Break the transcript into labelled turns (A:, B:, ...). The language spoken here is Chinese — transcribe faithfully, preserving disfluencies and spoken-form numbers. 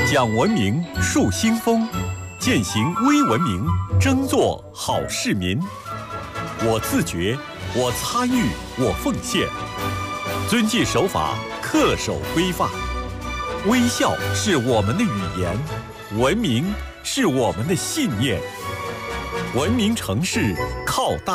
A: 讲文明树新风，践行微文明，争做好市民。我自觉，我参与，我奉献，遵纪守法，恪守规范。微笑是我们的语言，文明是我们的信念。文明城市靠大